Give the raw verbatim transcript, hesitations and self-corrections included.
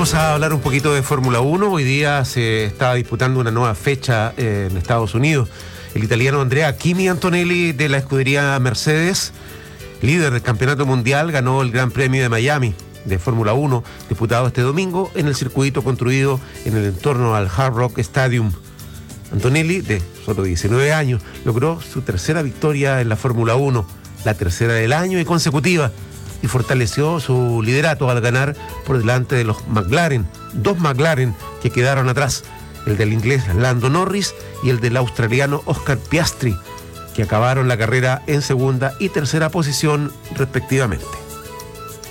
Vamos a hablar un poquito de Fórmula uno. Hoy día se está disputando una nueva fecha en Estados Unidos. El italiano Andrea Kimi Antonelli de la escudería Mercedes, líder del campeonato mundial, ganó el Gran Premio de Miami de Fórmula uno, disputado este domingo en el circuito construido en el entorno al Hard Rock Stadium. Antonelli, de solo diecinueve años, logró su tercera victoria en la Fórmula uno, la tercera del año y consecutiva, y fortaleció su liderato al ganar por delante de los McLaren, dos McLaren que quedaron atrás, el del inglés Lando Norris y el del australiano Oscar Piastri, que acabaron la carrera en segunda y tercera posición respectivamente.